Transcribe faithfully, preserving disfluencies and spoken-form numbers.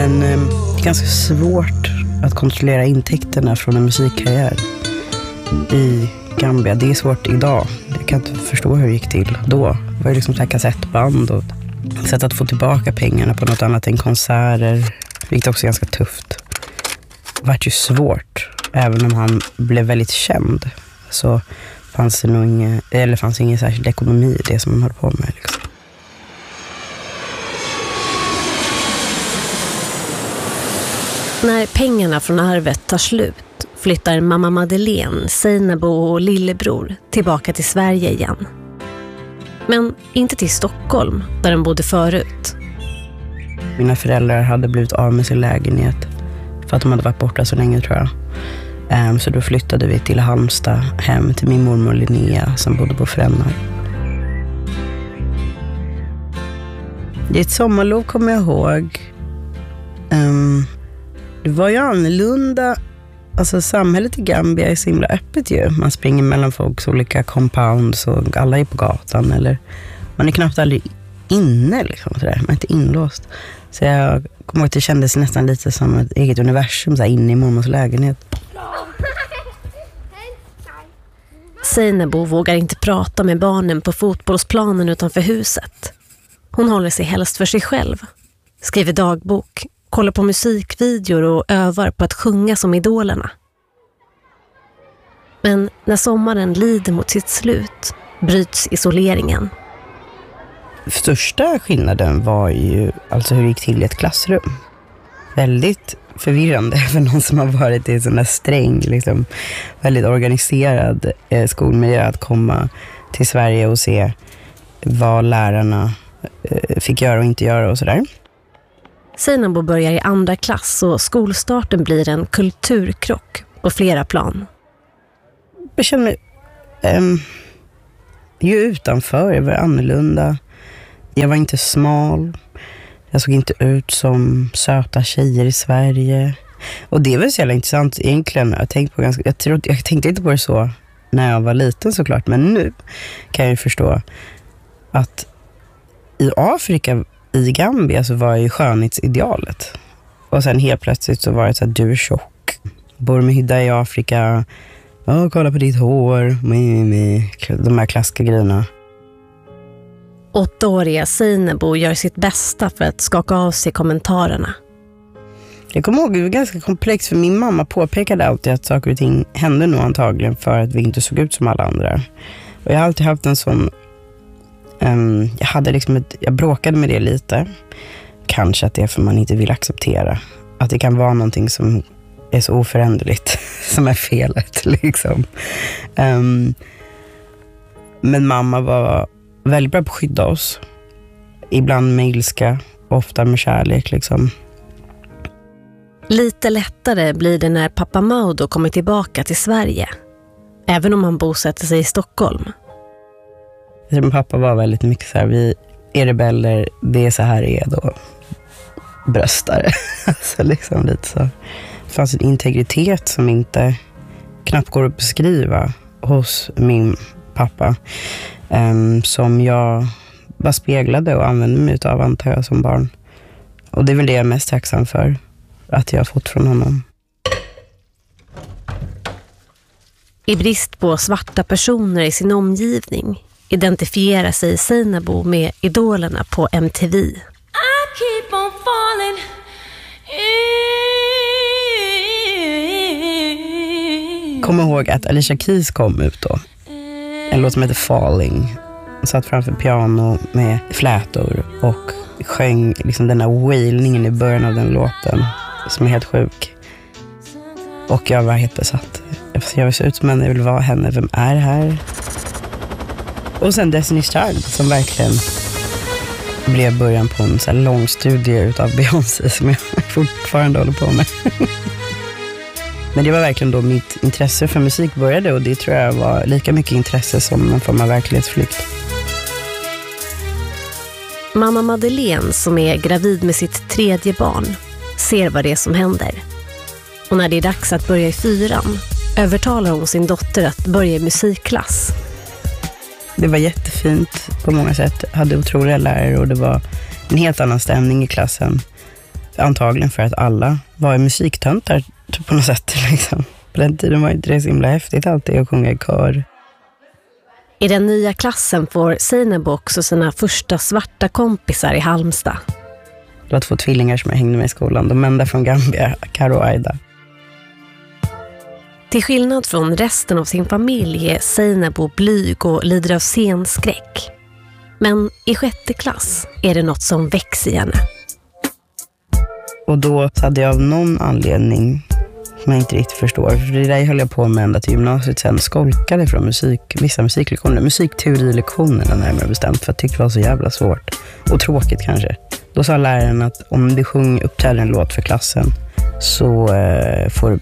Men eh, det är ganska svårt att kontrollera intäkterna från en musikkarriär i Gambia. Det är svårt idag. Jag kan inte förstå hur det gick till då. Det var ju liksom så här kassettband och sätt att få tillbaka pengarna på något annat än konserter. Vilket också ganska tufft. Det var ju svårt. Även om han blev väldigt känd så fanns det nog ingen, eller fanns ingen särskild ekonomi i det som han höll på med. Liksom. När pengarna från arvet tar slut flyttar mamma Madeleine, Seinabo och lillebror tillbaka till Sverige igen. Men inte till Stockholm, där de bodde förut. Mina föräldrar hade blivit av med sin lägenhet för att de hade varit borta så länge, tror jag. Um, så då flyttade vi till Halmstad, hem till min mormor Linnea som bodde på Frännar. Det är ett sommarlov, kommer jag ihåg. Um, det var ju annorlunda. Alltså samhället i Gambia är så himla öppet ju. Man springer mellan folks olika compounds och alla är på gatan. Eller man är knappt aldrig inne liksom. Sådär. Man är inte inlåst. Så jag kommer ihåg att det kändes nästan lite som ett eget universum så här, inne i mormors lägenhet. Seinabo vågar inte prata med barnen på fotbollsplanen utanför huset. Hon håller sig helst för sig själv. Skriver dagbok, kollar på musikvideor och övar på att sjunga som idolerna. Men när sommaren lider mot sitt slut bryts isoleringen. Största skillnaden var ju alltså hur det gick till i ett klassrum. Väldigt förvirrande för någon som har varit i en sån där sträng, liksom, väldigt organiserad eh, skolmiljö att komma till Sverige och se vad lärarna eh, fick göra och inte göra och sådär. Seinabo börjar i andra klass och skolstarten blir en kulturkrock på flera plan. Jag känner mig eh, ju utanför, jag var annorlunda. Jag var inte smal. Jag såg inte ut som söta tjejer i Sverige. Och det var så jävla intressant egentligen. Jag tänkte, på ganska, jag, trodde, jag tänkte inte på det så när jag var liten såklart. Men nu kan jag ju förstå att i Afrika, i Gambia, så var ju skönhetsidealet. Och sen helt plötsligt så var det så att du är tjock. Bor med hydda i Afrika. Åh, kolla på ditt hår. De här klassiska grejerna. Åttaåriga Seinabo gör sitt bästa för att skaka av sig kommentarerna. Jag kommer ihåg, det var ganska komplext för min mamma påpekade alltid att saker och ting hände nog antagligen för att vi inte såg ut som alla andra. Och jag har alltid haft en sån... Um, jag hade liksom ett, jag bråkade med det lite. Kanske att det är för man inte vill acceptera. Att det kan vara någonting som är så oföränderligt som är felet liksom. Um, men mamma var väldigt bra på att skydda oss. Ibland med ilska, ofta med kärlek liksom. Lite lättare blir det när pappa Maudo kommer tillbaka till Sverige. Även om han bosätter sig i Stockholm. Min pappa var väldigt mycket så här, vi är rebeller, det är så här det är då. Bröstare. Alltså liksom lite så. Det fanns en integritet som inte knappt går att beskriva hos min pappa. Um, som jag bara speglade och använde mig av, antar jag, som barn. Och det är väl det jag är mest tacksam för. Att jag har fått från honom. I brist på svarta personer i sin omgivning identifierar sig Seinabo med idolerna på M T V. I keep on falling. Kom ihåg att Alicia Keys kom ut då. En låt som heter Falling. Satt framför piano med flätor och sjöng liksom den här wailningen i början av den låten som är helt sjuk. Och jag var helt besatt. Jag vill se ut som en, jag vill vara henne. Vem är det här? Och sen Destiny's Child som verkligen blev början på en så här lång studie utav Beyoncé som jag fortfarande håller på med. Men det var verkligen då mitt intresse för musik började, och det tror jag var lika mycket intresse som en form av verklighetsflykt. Mamma Madeleine, som är gravid med sitt tredje barn, ser vad det är som händer. Och när det är dags att börja i fyran övertalar hon sin dotter att börja i musikklass. Det var jättefint på många sätt. Jag hade otroliga lärare och det var en helt annan stämning i klassen. Antagligen för att alla var musiktöntar på något sätt. Liksom. På den tiden var inte det så himla häftigt alltid att sjunga i kör. I den nya klassen får Seinabo också sina första svarta kompisar i Halmstad. Det var två tvillingar som jag hängde med i skolan. De enda från Gambia, Karo och Aida. Till skillnad från resten av sin familj är Seinabo blyg och lider av scenskräck. Men i sjätte klass är det något som växer i henne. Och då hade jag av någon anledning som jag inte riktigt förstår. För det där höll jag på med ända till gymnasiet sen. Skolkade från musik, vissa musiklektioner. Musikteorilektionerna närmare bestämt. För jag tyckte det var så jävla svårt. Och tråkigt kanske. Då sa läraren att om du sjunger uppträder en låt för klassen så eh, får du